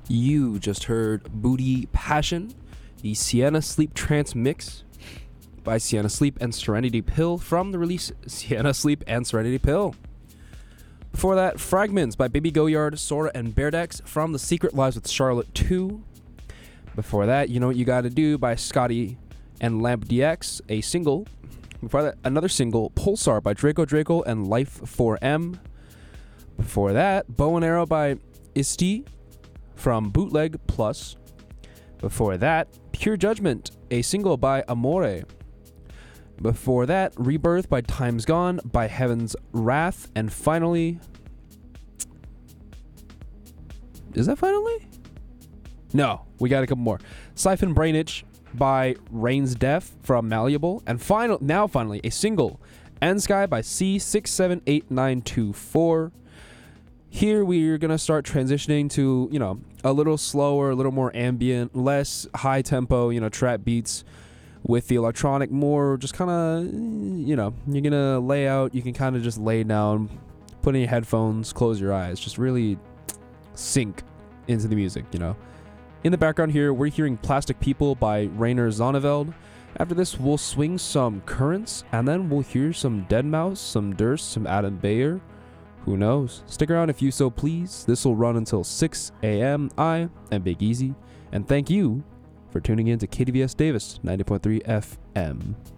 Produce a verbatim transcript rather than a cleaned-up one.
You just heard Booty Passion, the Sienna Sleep Trance mix by Sienna Sleep and Serenity Pill from the release Sienna Sleep and Serenity Pill. Before that, Fragments by Baby Goyard, Sora, and Beardex from The Secret Lives with Charlotte two. Before that, You Know What You Gotta Do by Scotty and Lamp D X, a single. Before that, another single, Pulsar by Draco Draco and Life four M. Before that, Bow and Arrow by Isti from Bootleg Plus. Before that, Pure Judgment, a single by Amore. Before that, Rebirth by Time's Gone by Heaven's Wrath. And finally... Is that finally? No, we got a couple more. Siphon Brain Itch by Rain's Death from Malleable. And final, now finally, a single, End Sky by C six seven eight nine two four. Here we're going to start transitioning to, you know, a little slower, a little more ambient, less high tempo, you know, trap beats with the electronic, more just kind of, you know, you're going to lay out, you can kind of just lay down, put in your headphones, close your eyes, just really sink into the music, you know. In the background here, we're hearing Plastic People by Rainer Zonneveld. After this, we'll swing some Currents, and then we'll hear some deadmau five, some Durst, some Adam Beyer. Who knows? Stick around if you so please. This will run until six a.m. I am Big Easy, and thank you for tuning in to K D V S Davis ninety point three F M.